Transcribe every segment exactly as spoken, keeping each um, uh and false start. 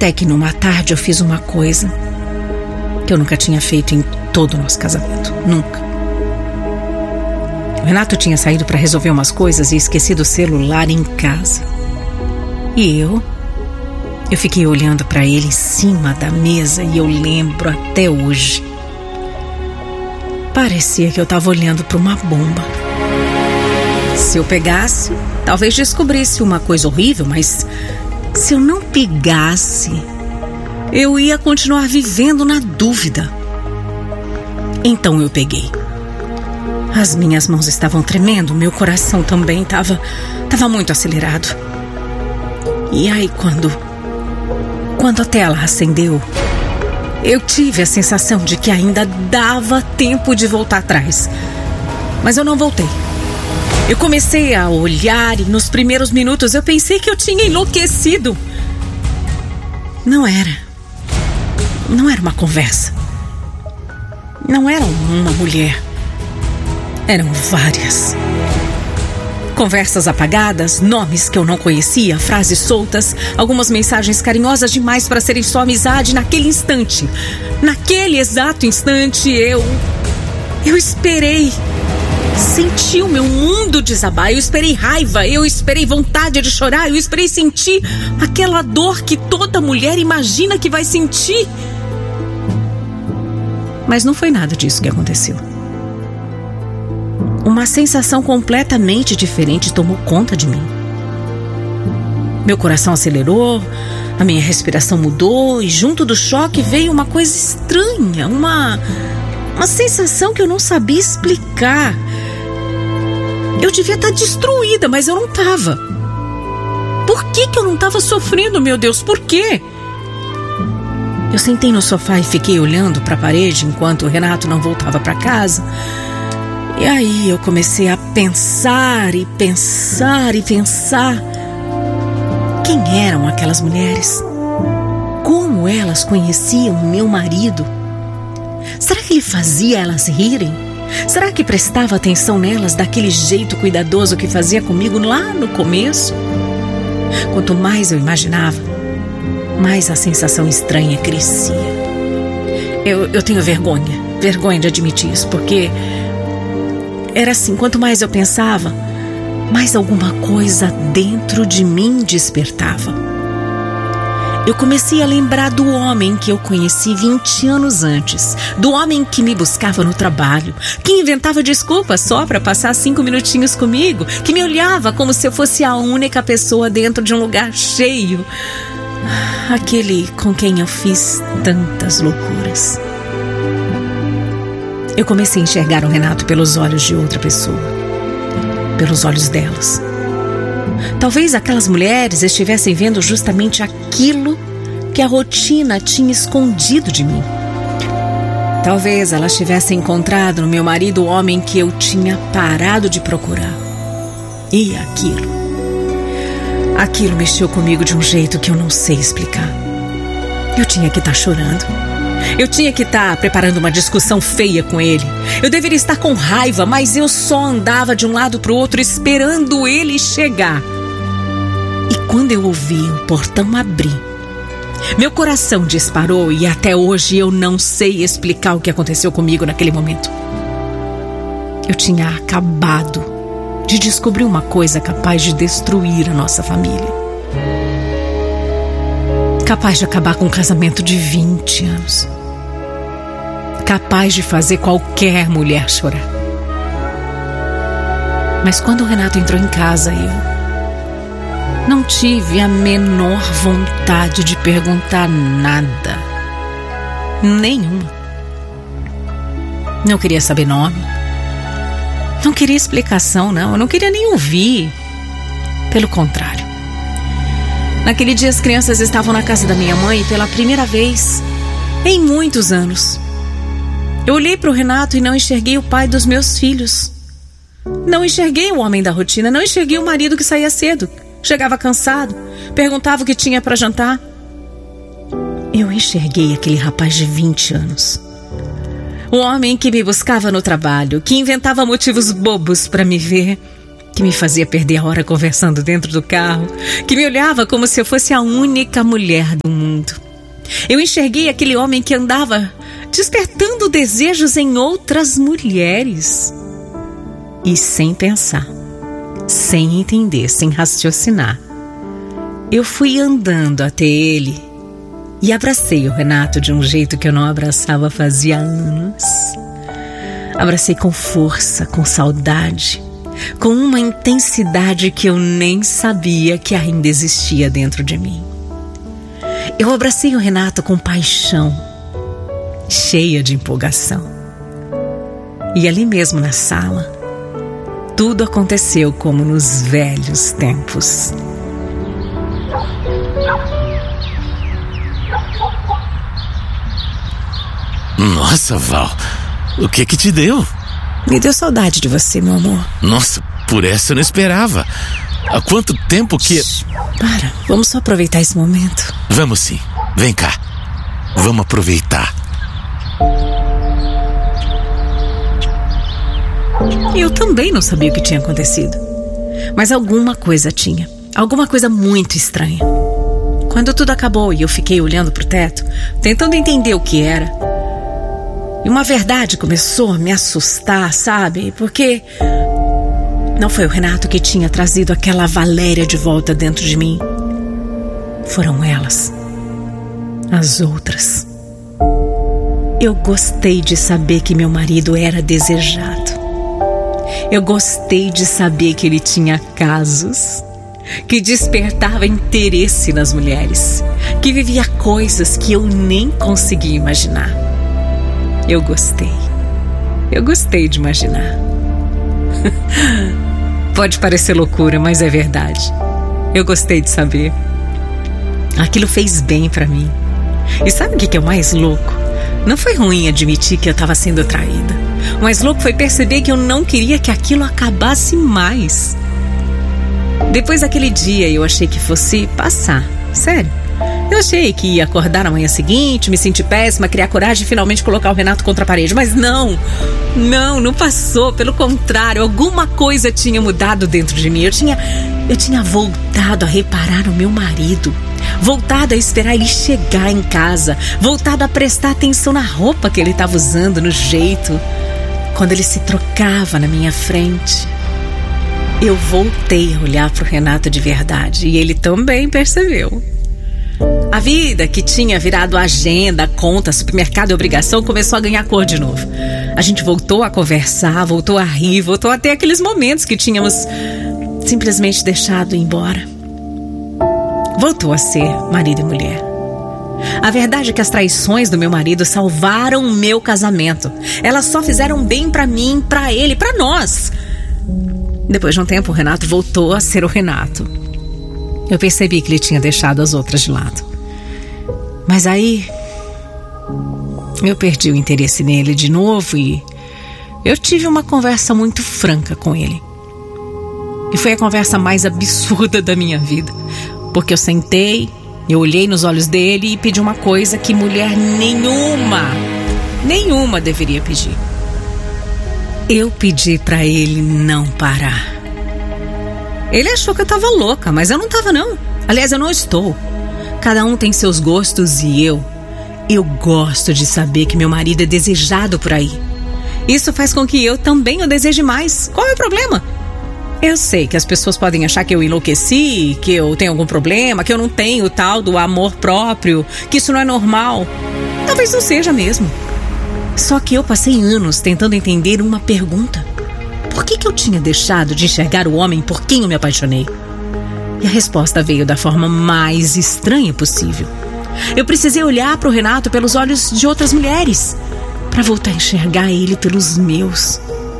Até que numa tarde eu fiz uma coisa que eu nunca tinha feito em todo o nosso casamento. Nunca. O Renato tinha saído para resolver umas coisas e esquecido o celular em casa. E eu... Eu fiquei olhando para ele em cima da mesa e eu lembro até hoje. Parecia que eu estava olhando para uma bomba. Se eu pegasse, talvez descobrisse uma coisa horrível, mas se eu não pegasse, eu ia continuar vivendo na dúvida. Então eu peguei. As minhas mãos estavam tremendo, meu coração também estava estava muito acelerado. E aí quando quando a tela acendeu, eu tive a sensação de que ainda dava tempo de voltar atrás. Mas eu não voltei. Eu comecei a olhar e nos primeiros minutos eu pensei que eu tinha enlouquecido. Não era. Não era uma conversa. Não era uma mulher. Eram várias. Conversas apagadas, nomes que eu não conhecia, frases soltas, algumas mensagens carinhosas demais para serem só amizade naquele instante. Naquele exato instante, eu... Eu esperei. Senti o meu mundo desabar. Eu esperei raiva, eu esperei vontade de chorar, eu esperei sentir aquela dor que toda mulher imagina que vai sentir. Mas não foi nada disso que aconteceu. Uma sensação completamente diferente tomou conta de mim. Meu coração acelerou, a minha respiração mudou e junto do choque veio uma coisa estranha, uma, uma sensação que eu não sabia explicar. Eu devia estar destruída, mas eu não estava. Por que que eu não estava sofrendo, meu Deus? Por quê? Eu sentei no sofá e fiquei olhando para a parede enquanto o Renato não voltava para casa. E aí eu comecei a pensar e pensar e pensar. Quem eram aquelas mulheres? Como elas conheciam o meu marido? Será que ele fazia elas rirem? Será que prestava atenção nelas daquele jeito cuidadoso que fazia comigo lá no começo? Quanto mais eu imaginava, mais a sensação estranha crescia. Eu, eu tenho vergonha, vergonha de admitir isso, porque... Era assim, quanto mais eu pensava, mais alguma coisa dentro de mim despertava. Eu comecei a lembrar do homem que eu conheci vinte anos antes, do homem que me buscava no trabalho, que inventava desculpas só para passar cinco minutinhos comigo, que me olhava como se eu fosse a única pessoa dentro de um lugar cheio. Aquele com quem eu fiz tantas loucuras. Eu comecei a enxergar o Renato pelos olhos de outra pessoa, pelos olhos delas. Talvez aquelas mulheres estivessem vendo justamente aquilo que a rotina tinha escondido de mim. Talvez elas tivessem encontrado no meu marido o homem que eu tinha parado de procurar. E aquilo, aquilo mexeu comigo de um jeito que eu não sei explicar. Eu tinha que estar chorando. Eu tinha que estar preparando uma discussão feia com ele. Eu deveria estar com raiva, mas eu só andava de um lado para o outro esperando ele chegar. E quando eu ouvi o portão abrir, meu coração disparou e até hoje eu não sei explicar o que aconteceu comigo naquele momento. Eu tinha acabado de descobrir uma coisa capaz de destruir a nossa família. Capaz de acabar com um casamento de vinte anos. Capaz de fazer qualquer mulher chorar. Mas quando o Renato entrou em casa, eu não tive a menor vontade de perguntar nada. Nenhuma. Não queria saber nome. Não queria explicação, não. Eu não queria nem ouvir. Pelo contrário. Naquele dia as crianças estavam na casa da minha mãe pela primeira vez em muitos anos. Eu olhei para o Renato e não enxerguei o pai dos meus filhos. Não enxerguei o homem da rotina, não enxerguei o marido que saía cedo, chegava cansado, perguntava o que tinha para jantar. Eu enxerguei aquele rapaz de vinte anos. O homem que me buscava no trabalho, que inventava motivos bobos para me ver, que me fazia perder a hora conversando dentro do carro, que me olhava como se eu fosse a única mulher do mundo. Eu enxerguei aquele homem que andava despertando desejos em outras mulheres. E sem pensar, sem entender, sem raciocinar, eu fui andando até ele e abracei o Renato de um jeito que eu não abraçava fazia anos. Abracei com força, com saudade, com uma intensidade que eu nem sabia que ainda existia dentro de mim. Eu abracei o Renato com paixão, cheia de empolgação. E ali mesmo na sala, tudo aconteceu como nos velhos tempos. Nossa, Val, o que que te deu? Me deu saudade de você, meu amor. Nossa, por essa eu não esperava. Há quanto tempo que... Shhh, para, vamos só aproveitar esse momento. Vamos sim, vem cá. Vamos aproveitar. Eu também não sabia o que tinha acontecido. Mas alguma coisa tinha. Alguma coisa muito estranha. Quando tudo acabou e eu fiquei olhando pro teto, tentando entender o que era, e uma verdade começou a me assustar, sabe? Porque não foi o Renato que tinha trazido aquela Valéria de volta dentro de mim. Foram elas. As outras. Eu gostei de saber que meu marido era desejado. Eu gostei de saber que ele tinha casos, que despertava interesse nas mulheres, que vivia coisas que eu nem conseguia imaginar. Eu gostei. Eu gostei de imaginar. Pode parecer loucura, mas é verdade. Eu gostei de saber. Aquilo fez bem pra mim. E sabe o que é o mais louco? Não foi ruim admitir que eu estava sendo traída. O mais louco foi perceber que eu não queria que aquilo acabasse mais. Depois daquele dia eu achei que fosse passar. Sério. Eu achei que ia acordar na manhã seguinte, me sentir péssima, criar coragem e finalmente colocar o Renato contra a parede. Mas não, não, não passou. Pelo contrário, alguma coisa tinha mudado dentro de mim. Eu tinha, eu tinha voltado a reparar no meu marido. Voltado a esperar ele chegar em casa. Voltado a prestar atenção na roupa que ele estava usando, no jeito. Quando ele se trocava na minha frente. Eu voltei a olhar para o Renato de verdade. E ele também percebeu. A vida que tinha virado agenda, conta, supermercado e obrigação começou a ganhar cor de novo. A gente voltou a conversar, voltou a rir, voltou a ter aqueles momentos que tínhamos simplesmente deixado ir embora. Voltou a ser marido e mulher. A verdade é que as traições do meu marido salvaram o meu casamento. Elas só fizeram bem pra mim, pra ele, pra nós. Depois de um tempo, o Renato voltou a ser o Renato. Eu percebi que ele tinha deixado as outras de lado. Mas aí eu perdi o interesse nele de novo e eu tive uma conversa muito franca com ele. E foi a conversa mais absurda da minha vida. Porque eu sentei, eu olhei nos olhos dele e pedi uma coisa que mulher nenhuma, nenhuma deveria pedir. Eu pedi pra ele não parar. Ele achou que eu tava louca, mas eu não tava não. Aliás, eu não estou. Cada um tem seus gostos e eu, eu gosto de saber que meu marido é desejado por aí. Isso faz com que eu também o deseje mais. Qual é o problema? Eu sei que as pessoas podem achar que eu enlouqueci, que eu tenho algum problema, que eu não tenho o tal do amor próprio, que isso não é normal. Talvez não seja mesmo. Só que eu passei anos tentando entender uma pergunta. Por que que eu tinha deixado de enxergar o homem por quem eu me apaixonei? E a resposta veio da forma mais estranha possível. Eu precisei olhar para o Renato pelos olhos de outras mulheres, para voltar a enxergar ele pelos meus.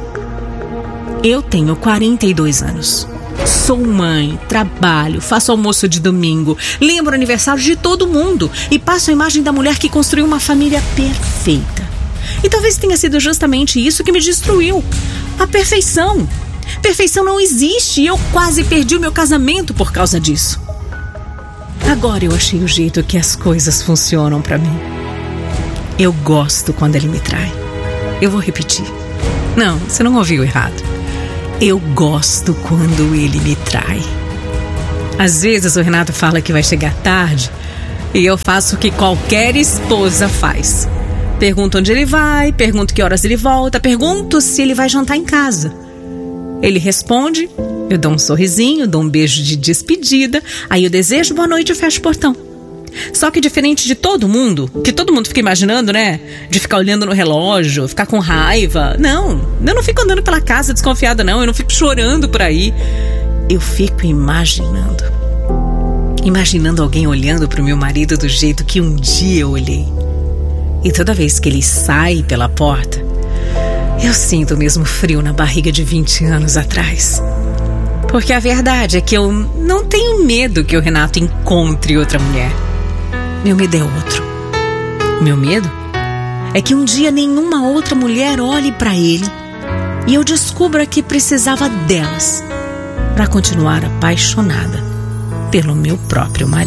Eu tenho quarenta e dois anos. Sou mãe, trabalho, faço almoço de domingo, lembro o aniversário de todo mundo e passo a imagem da mulher que construiu uma família perfeita. E talvez tenha sido justamente isso que me destruiu. A perfeição. Perfeição não existe e eu quase perdi o meu casamento por causa disso. Agora eu achei o jeito que as coisas funcionam pra mim. Eu gosto quando ele me trai. Eu vou repetir. Não, você não ouviu errado. Eu gosto quando ele me trai. Às vezes o Renato fala que vai chegar tarde e eu faço o que qualquer esposa faz. Pergunto onde ele vai, pergunto que horas ele volta, pergunto se ele vai jantar em casa. Ele responde, eu dou um sorrisinho, dou um beijo de despedida, aí eu desejo boa noite e fecho o portão. Só que diferente de todo mundo, que todo mundo fica imaginando, né? De ficar olhando no relógio, ficar com raiva. Não, eu não fico andando pela casa desconfiada, não. Eu não fico chorando por aí. Eu fico imaginando. Imaginando alguém olhando pro meu marido do jeito que um dia eu olhei. E toda vez que ele sai pela porta, eu sinto o mesmo frio na barriga de vinte anos atrás. Porque a verdade é que eu não tenho medo que o Renato encontre outra mulher. Meu medo é outro. Meu medo é que um dia nenhuma outra mulher olhe pra ele e eu descubra que precisava delas para continuar apaixonada pelo meu próprio marido.